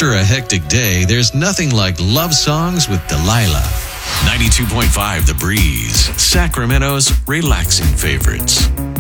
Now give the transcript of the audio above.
After a hectic day, there's nothing like love songs with Delilah. 92.5 The Breeze, Sacramento's relaxing favorites.